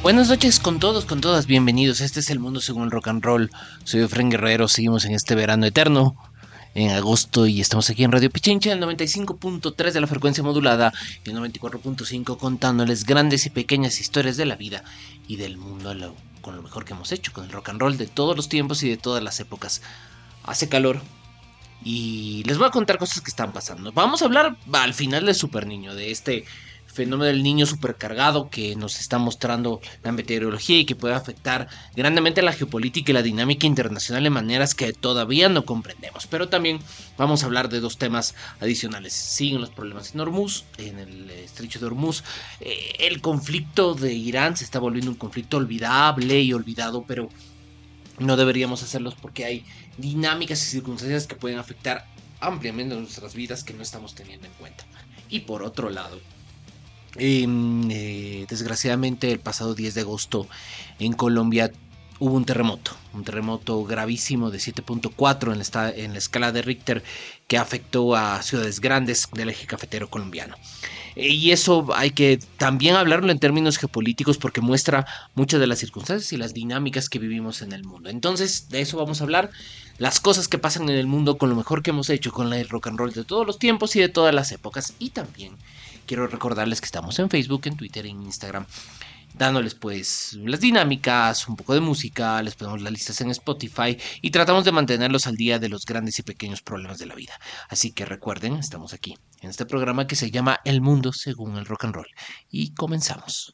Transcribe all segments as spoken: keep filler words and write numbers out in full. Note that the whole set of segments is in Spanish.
Buenas noches con todos, con todas, bienvenidos. Este es el mundo según el rock and roll. Soy Efren Guerrero, seguimos en este verano eterno, en agosto, y estamos aquí en Radio Pichincha, el noventa y cinco punto tres de la frecuencia modulada y el noventa y cuatro punto cinco, contándoles grandes y pequeñas historias de la vida y del mundo lo, con lo mejor que hemos hecho, con el rock and roll de todos los tiempos y de todas las épocas. Hace calor y les voy a contar cosas que están pasando. Vamos a hablar al final de Super Niño, de este fenómeno del niño supercargado que nos está mostrando la meteorología y que puede afectar grandemente la geopolítica y la dinámica internacional de maneras que todavía no comprendemos. Pero también vamos a hablar de dos temas adicionales. Siguen los problemas en Hormuz, en el estrecho de Hormuz. Eh, el conflicto de Irán se está volviendo un conflicto olvidable y olvidado, pero no deberíamos hacerlos porque hay dinámicas y circunstancias que pueden afectar ampliamente nuestras vidas que no estamos teniendo en cuenta. Y por otro lado, Eh, eh, desgraciadamente el pasado diez de agosto en Colombia hubo un terremoto, un terremoto gravísimo de siete punto cuatro en la, esta- en la escala de Richter que afectó a ciudades grandes del eje cafetero colombiano. Eh, y eso hay que también hablarlo en términos geopolíticos porque muestra muchas de las circunstancias y las dinámicas que vivimos en el mundo. Entonces, de eso vamos a hablar, las cosas que pasan en el mundo con lo mejor que hemos hecho con el rock and roll de todos los tiempos y de todas las épocas. Y también quiero recordarles que estamos en Facebook, en Twitter, en Instagram, dándoles pues las dinámicas, un poco de música, les ponemos las listas en Spotify y tratamos de mantenerlos al día de los grandes y pequeños problemas de la vida. Así que recuerden, estamos aquí en este programa que se llama El Mundo según el Rock and Roll. Y comenzamos.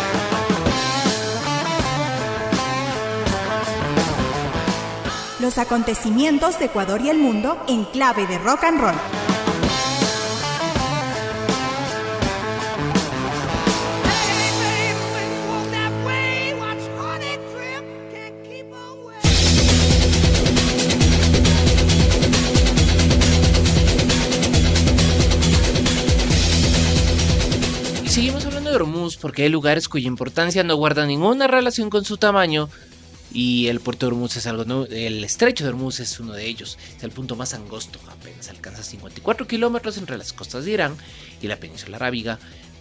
Los acontecimientos de Ecuador y el mundo en clave de rock and roll. Seguimos hablando de Hormuz porque hay lugares cuya importancia no guarda ninguna relación con su tamaño y el puerto de Hormuz es algo, ¿no? El estrecho de Hormuz es uno de ellos, es el punto más angosto, apenas alcanza cincuenta y cuatro kilómetros entre las costas de Irán y la península arábiga,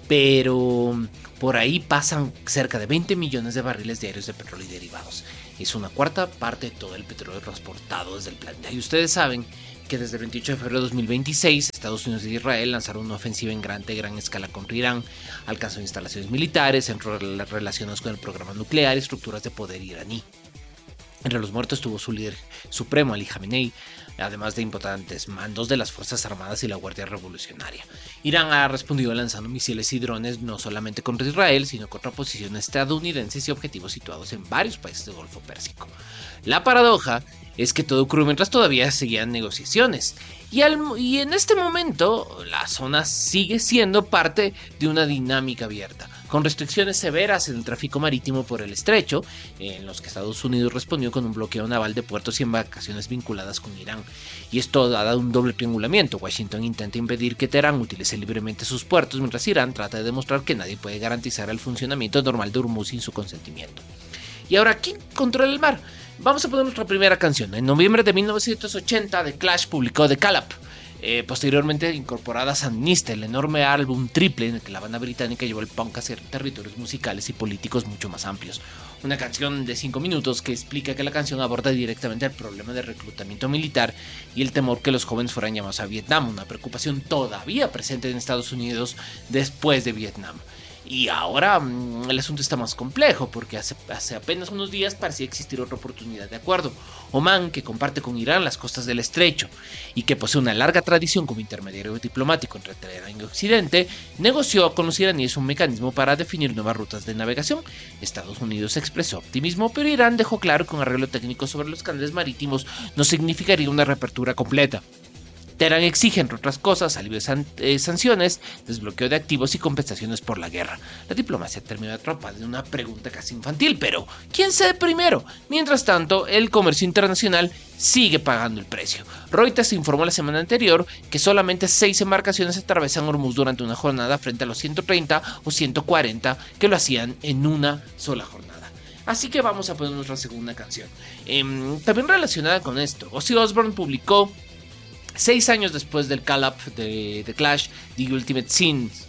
pero por ahí pasan cerca de veinte millones de barriles diarios de petróleo y derivados. Es una cuarta parte de todo el petróleo transportado desde el planeta. Y ustedes saben que desde el veintiocho de febrero de dos mil veintiséis, Estados Unidos y Israel lanzaron una ofensiva en gran, gran escala contra Irán, alcanzó instalaciones militares, centros relacionados con el programa nuclear y estructuras de poder iraní. Entre los muertos estuvo su líder supremo, Ali Khamenei, además de importantes mandos de las Fuerzas Armadas y la Guardia Revolucionaria. Irán ha respondido lanzando misiles y drones no solamente contra Israel, sino contra posiciones estadounidenses y objetivos situados en varios países del Golfo Pérsico. La paradoja es que todo ocurrió mientras todavía seguían negociaciones. Y, al, y en este momento la zona sigue siendo parte de una dinámica abierta, con restricciones severas en el tráfico marítimo por el estrecho, en los que Estados Unidos respondió con un bloqueo naval de puertos y embarcaciones vinculadas con Irán. Y esto ha dado un doble triangulamiento. Washington intenta impedir que Teherán utilice libremente sus puertos, mientras Irán trata de demostrar que nadie puede garantizar el funcionamiento normal de Hormuz sin su consentimiento. Y ahora, ¿quién controla el mar? Vamos a poner nuestra primera canción. En noviembre de mil novecientos ochenta, The Clash publicó The Call Up, eh, posteriormente incorporada a Sandinista, el enorme álbum triple en el que la banda británica llevó el punk hacia territorios musicales y políticos mucho más amplios. Una canción de cinco minutos que explica que la canción aborda directamente el problema de reclutamiento militar y el temor que los jóvenes fueran llamados a Vietnam, una preocupación todavía presente en Estados Unidos después de Vietnam. Y ahora mmm, el asunto está más complejo porque hace, hace apenas unos días parecía existir otra oportunidad de acuerdo. Omán, que comparte con Irán las costas del estrecho y que posee una larga tradición como intermediario diplomático entre Teherán y Occidente, negoció con los iraníes un mecanismo para definir nuevas rutas de navegación. Estados Unidos expresó optimismo, pero Irán dejó claro que un arreglo técnico sobre los canales marítimos no significaría una reapertura completa. Teherán exige, entre otras cosas, alivio de san eh, sanciones, desbloqueo de activos y compensaciones por la guerra. La diplomacia terminó atrapada en una pregunta casi infantil, pero ¿quién cede primero? Mientras tanto, el comercio internacional sigue pagando el precio. Reuters informó la semana anterior que solamente seis embarcaciones atravesan Hormuz durante una jornada frente a los ciento treinta o ciento cuarenta que lo hacían en una sola jornada. Así que vamos a poner nuestra segunda canción. Eh, también relacionada con esto, Ozzy Osbourne publicó seis años después del Call Up de The Clash, The Ultimate Sin,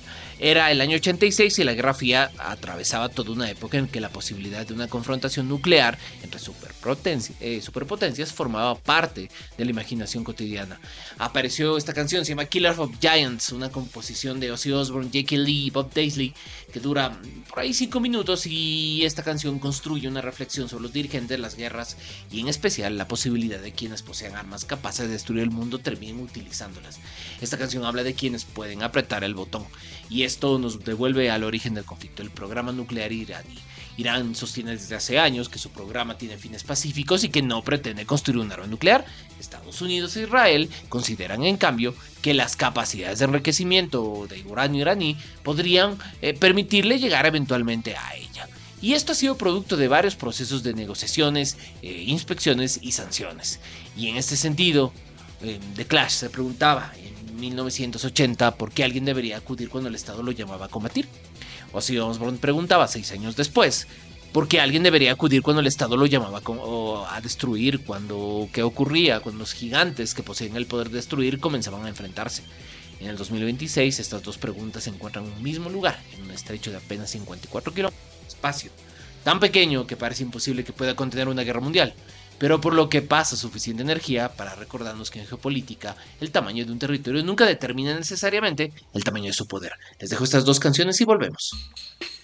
Era el año ochenta y seis y la Guerra Fría atravesaba toda una época en que la posibilidad de una confrontación nuclear entre superpotencias, eh, superpotencias formaba parte de la imaginación cotidiana. Apareció esta canción, se llama Killer of Giants, una composición de Ozzy Osbourne, Jake Lee y Bob Daisley, que dura por ahí cinco minutos, y esta canción construye una reflexión sobre los dirigentes de las guerras y en especial la posibilidad de quienes posean armas capaces de destruir el mundo terminen utilizándolas. Esta canción habla de quienes pueden apretar el botón, y esto nos devuelve al origen del conflicto, el programa nuclear iraní. Irán sostiene desde hace años que su programa tiene fines pacíficos y que no pretende construir un arma nuclear. Estados Unidos e Israel consideran en cambio que las capacidades de enriquecimiento de uranio iraní podrían eh, permitirle llegar eventualmente a ella. Y esto ha sido producto de varios procesos de negociaciones, eh, inspecciones y sanciones. Y en este sentido, eh, The Clash se preguntaba en mil novecientos ochenta por qué alguien debería acudir cuando el Estado lo llamaba a combatir. Ozzy Osbourne preguntaba seis años después por qué alguien debería acudir cuando el Estado lo llamaba a destruir, cuando qué ocurría cuando los gigantes que poseen el poder de destruir comenzaban a enfrentarse. En el dos mil veintiséis estas dos preguntas se encuentran en un mismo lugar, en un estrecho de apenas cincuenta y cuatro kilómetros de espacio, tan pequeño que parece imposible que pueda contener una guerra mundial, pero por lo que pasa suficiente energía para recordarnos que en geopolítica el tamaño de un territorio nunca determina necesariamente el tamaño de su poder. Les dejo estas dos canciones y volvemos.